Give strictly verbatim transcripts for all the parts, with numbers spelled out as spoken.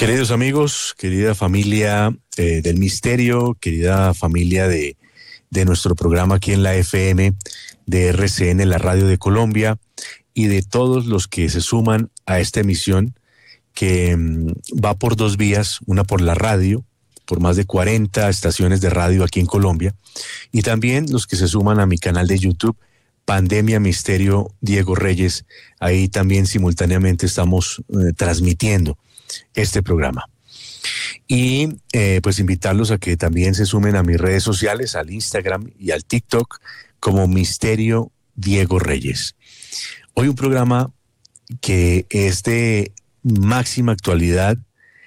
Queridos amigos, querida familia eh, del misterio, querida familia de, de nuestro programa aquí en la F M de R C N, la radio de Colombia, y de todos los que se suman a esta emisión que mmm, va por dos vías, una por la radio, por más de cuarenta estaciones de radio aquí en Colombia, y también los que se suman a mi canal de YouTube, Pandemia Misterio Diego Reyes. Ahí también simultáneamente estamos eh, transmitiendo este programa. Y eh, pues invitarlos a que también se sumen a mis redes sociales, al Instagram y al TikTok como Misterio Diego Reyes. Hoy un programa que es de máxima actualidad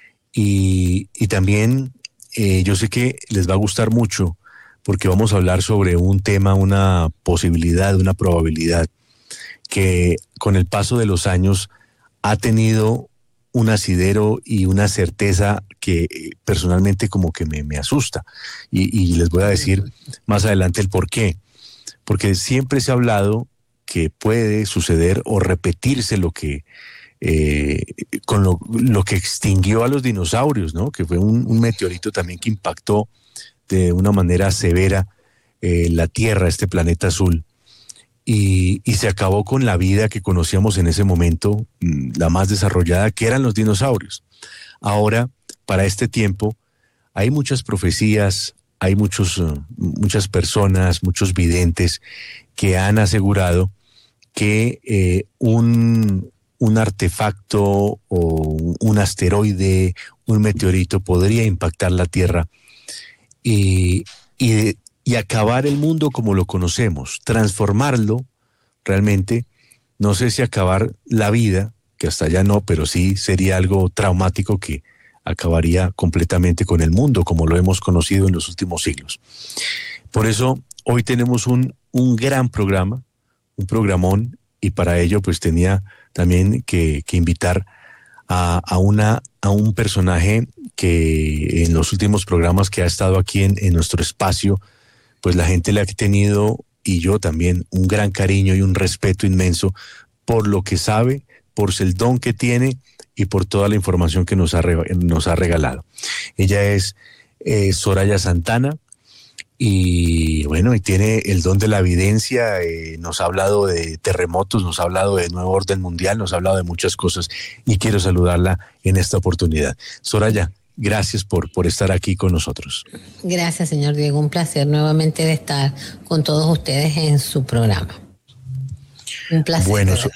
y, y también eh, yo sé que les va a gustar mucho porque vamos a hablar sobre un tema, una posibilidad, una probabilidad que con el paso de los años ha tenido un asidero y una certeza que personalmente como que me, me asusta. Y, y les voy a decir más adelante el por qué. Porque siempre se ha hablado que puede suceder o repetirse lo que eh, con lo, lo que extinguió a los dinosaurios, ¿no? Que fue un, un meteorito también que impactó de una manera severa eh, la Tierra, este planeta azul. Y, y se acabó con la vida que conocíamos en ese momento, la más desarrollada, que eran los dinosaurios. Ahora, para este tiempo, hay muchas profecías, hay muchos, uh, muchas personas, muchos videntes que han asegurado que eh, un, un artefacto o un asteroide, un meteorito podría impactar la Tierra y, y y acabar el mundo como lo conocemos, transformarlo realmente, no sé si acabar la vida, que hasta allá no, pero sí sería algo traumático que acabaría completamente con el mundo como lo hemos conocido en los últimos siglos. Por eso hoy tenemos un, un gran programa, un programón, y para ello pues tenía también que, que invitar a, a, una, a un personaje que en los últimos programas que ha estado aquí en, en nuestro espacio, pues la gente le ha tenido, y yo también, un gran cariño y un respeto inmenso por lo que sabe, por el don que tiene y por toda la información que nos ha, nos ha regalado. Ella es eh, Soraya Santana y bueno, y tiene el don de la evidencia, eh, nos ha hablado de terremotos, nos ha hablado de nuevo orden mundial, nos ha hablado de muchas cosas y quiero saludarla en esta oportunidad. Soraya, gracias por, por estar aquí con nosotros. Gracias, señor Diego. Un placer nuevamente de estar con todos ustedes en su programa. Un placer. Bueno, so,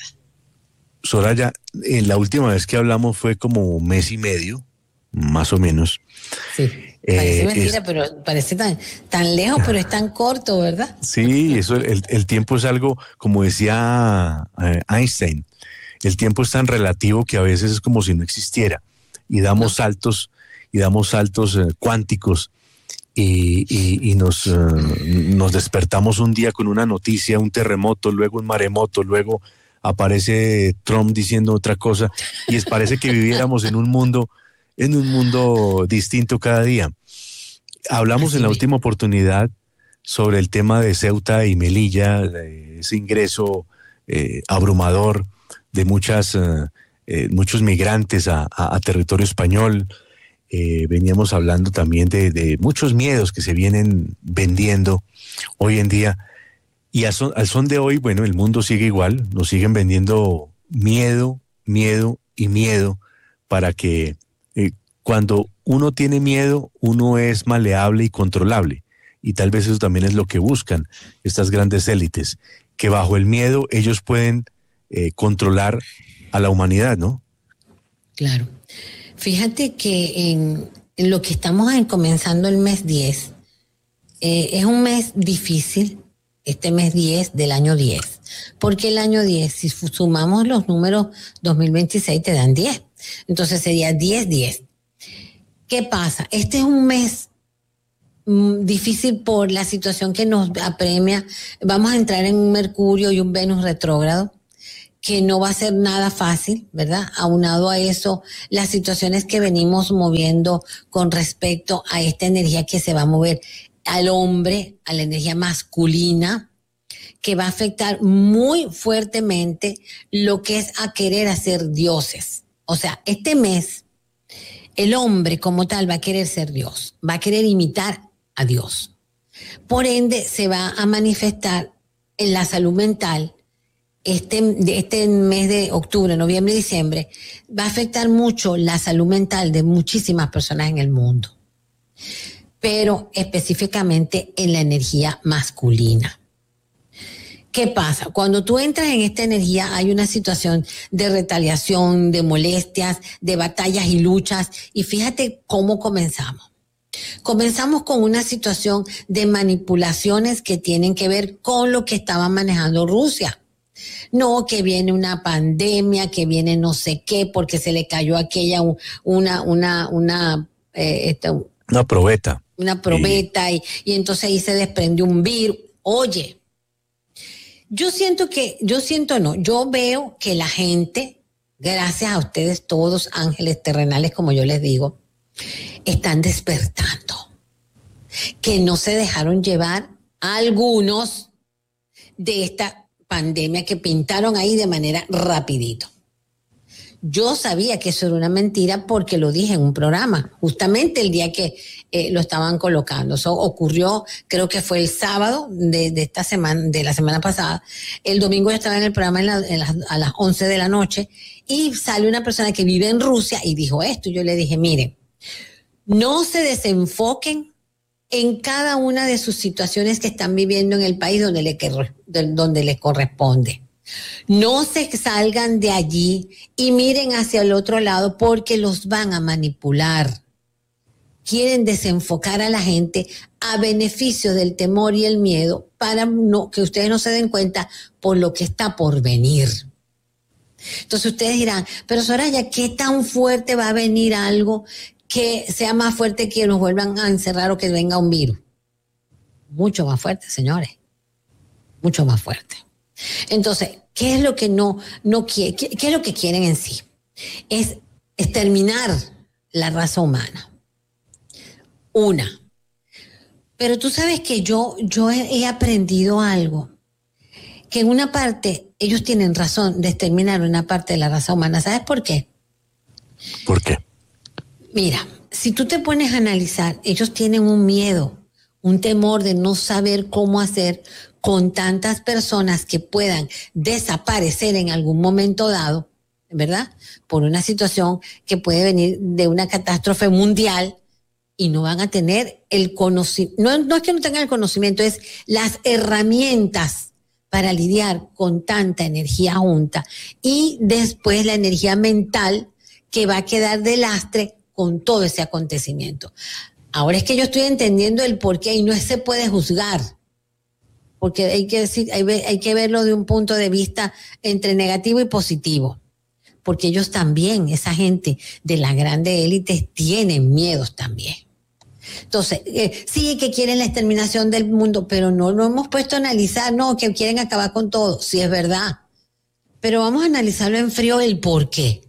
Soraya, eh, la última vez que hablamos fue como un mes y medio, más o menos. Sí, parece eh, mentira, es, pero parece tan, tan lejos, pero es tan corto, ¿verdad? Sí, eso, el, el tiempo es algo, como decía eh, Einstein, el tiempo es tan relativo que a veces es como si no existiera y damos no. saltos y damos saltos eh, cuánticos y, y, y nos, eh, nos despertamos un día con una noticia, un terremoto, luego un maremoto, luego aparece Trump diciendo otra cosa y es, parece que viviéramos en un mundo, en un mundo distinto cada día. Hablamos Así en la bien. última oportunidad sobre el tema de Ceuta y Melilla, ese ingreso eh, abrumador de muchas, eh, eh, muchos migrantes a, a, a territorio español. Eh, veníamos hablando también de, de muchos miedos que se vienen vendiendo hoy en día y al son, al son de hoy, bueno, el mundo sigue igual, nos siguen vendiendo miedo, miedo y miedo para que eh, cuando uno tiene miedo, uno es maleable y controlable y tal vez eso también es lo que buscan estas grandes élites, que bajo el miedo ellos pueden eh, controlar a la humanidad, ¿no? Claro. Fíjate que en, en lo que estamos en, comenzando el mes diez, eh, es un mes difícil, este mes diez del año diez, porque el año diez, si sumamos los números dos mil veintiséis, te dan diez, entonces sería diez diez. ¿Qué pasa? Este es un mes mm, difícil por la situación que nos apremia. Vamos a entrar en un Mercurio y un Venus retrógrado, que no va a ser nada fácil, ¿verdad? Aunado a eso, las situaciones que venimos moviendo con respecto a esta energía que se va a mover al hombre, a la energía masculina, que va a afectar muy fuertemente lo que es a querer hacer dioses. O sea, este mes el hombre como tal va a querer ser Dios, va a querer imitar a Dios. Por ende, se va a manifestar en la salud mental. Este, este mes de octubre, noviembre y diciembre va a afectar mucho la salud mental de muchísimas personas en el mundo, pero específicamente en la energía masculina. ¿Qué pasa? Cuando tú entras en esta energía hay una situación de retaliación, de molestias, de batallas y luchas, y fíjate cómo comenzamos. Comenzamos con una situación de manipulaciones que tienen que ver con lo que estaba manejando Rusia. No, que viene una pandemia, que viene no sé qué, porque se le cayó aquella una, una, una, eh, esta, una probeta. Una probeta y, y entonces ahí se desprendió un virus. Oye, yo siento que, yo siento no, yo veo que la gente, gracias a ustedes todos, ángeles terrenales, como yo les digo, están despertando. Que no se dejaron llevar a algunos de esta pandemia que pintaron ahí de manera rapidito. Yo sabía que eso era una mentira porque lo dije en un programa, justamente el día que eh, lo estaban colocando. Eso ocurrió, creo que fue el sábado de, de esta semana, de la semana pasada. El domingo yo estaba en el programa en la, en la, a las once de la noche y sale una persona que vive en Rusia y dijo esto. Yo le dije, miren, no se desenfoquen en cada una de sus situaciones que están viviendo en el país donde le, donde les corresponde. No se salgan de allí y miren hacia el otro lado porque los van a manipular. Quieren desenfocar a la gente a beneficio del temor y el miedo para no, que ustedes no se den cuenta por lo que está por venir. Entonces ustedes dirán, pero Soraya, ¿qué tan fuerte va a venir algo que sea más fuerte que nos vuelvan a encerrar o que venga un virus? Mucho más fuerte, señores. Mucho más fuerte. Entonces, ¿qué es lo que no, no quiere? ¿Qué, qué es lo que quieren en sí? Es exterminar la raza humana. Una. Pero tú sabes que yo, yo he, he aprendido algo. Que en una parte, ellos tienen razón de exterminar una parte de la raza humana. ¿Sabes por qué? ¿Por qué? Mira, si tú te pones a analizar, ellos tienen un miedo, un temor de no saber cómo hacer con tantas personas que puedan desaparecer en algún momento dado, ¿verdad? Por una situación que puede venir de una catástrofe mundial y no van a tener el conocimiento. No, no es que no tengan el conocimiento, es las herramientas para lidiar con tanta energía junta y después la energía mental que va a quedar de lastre con todo ese acontecimiento. Ahora es que yo estoy entendiendo el porqué y no se puede juzgar, porque hay que decir, hay, hay que verlo de un punto de vista entre negativo y positivo, porque ellos también, esa gente de las grandes élites, tienen miedos también. Entonces, eh, sí que quieren la exterminación del mundo, pero no lo hemos puesto a analizar, no, que quieren acabar con todo, sí es verdad, pero vamos a analizarlo en frío el porqué.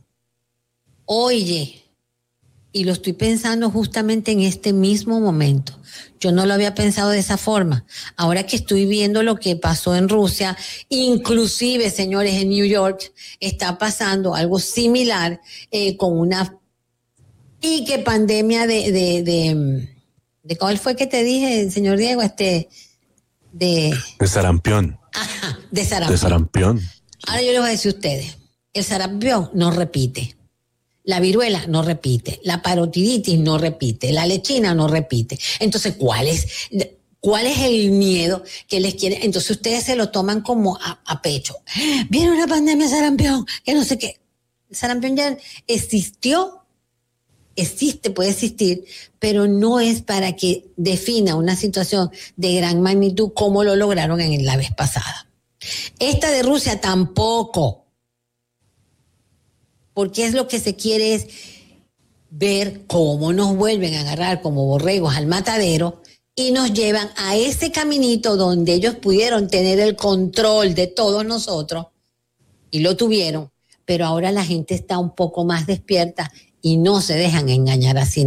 Oye, y lo estoy pensando justamente en este mismo momento. Yo no lo había pensado de esa forma. Ahora que estoy viendo lo que pasó en Rusia, inclusive, señores, en New York, está pasando algo similar eh, con una pique pandemia de, de, de, de, ¿cuál fue que te dije, señor Diego? Este, de... De sarampión. Ajá, de sarampión. De sarampión. Ahora yo les voy a decir a ustedes, el sarampión no repite. La viruela no repite, la parotiditis no repite, la lechina no repite. Entonces, ¿cuál es, cuál es el miedo que les quiere? Entonces ustedes se lo toman como a, a pecho. Viene una pandemia de sarampión, que no sé qué. El sarampión ya existió, existe, puede existir, pero no es para que defina una situación de gran magnitud como lo lograron en la vez pasada. Esta de Rusia tampoco. Porque es lo que se quiere es ver cómo nos vuelven a agarrar como borregos al matadero y nos llevan a ese caminito donde ellos pudieron tener el control de todos nosotros y lo tuvieron, pero ahora la gente está un poco más despierta y no se dejan engañar así.